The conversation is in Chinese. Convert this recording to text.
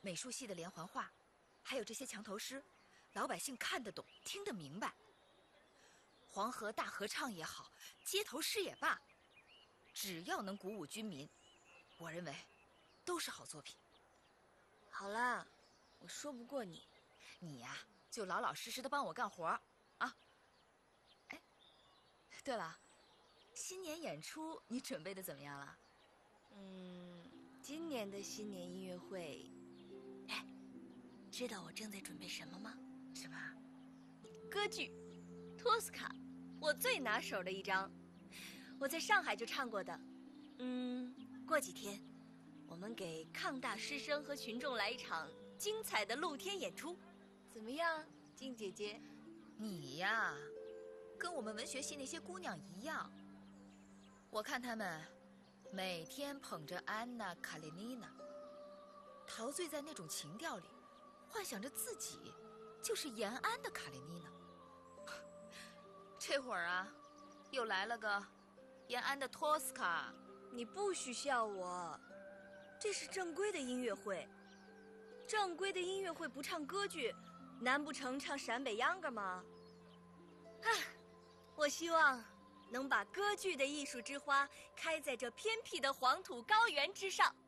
美术系的连环画，还有这些墙头诗，老百姓看得懂，听得明白。黄河大合唱也好，街头诗也罢，只要能鼓舞军民，我认为都是好作品。 好啦，我说不过你， 你呀，就老老实实的帮我干活啊。哎，对了，新年演出你准备的怎么样了？ 今年的新年音乐会，哎，知道我正在准备什么吗？ 什么？ 歌剧《托斯卡》，我最拿手的一张，我在上海就唱过的。过几天，我们给抗大师生和群众来一场精彩的露天演出，怎么样，静姐姐？ 你呀，跟我们文学系那些姑娘一样，我看她们每天捧着安娜·卡列尼娜，陶醉在那种情调里，幻想着自己就是延安的卡列尼娜。这会儿啊，又来了个延安的托斯卡。 你不许笑我，这是正规的音乐会。正规的音乐会不唱歌剧，难不成唱陕北秧歌吗？我希望能把歌剧的艺术之花开在这偏僻的黄土高原之上。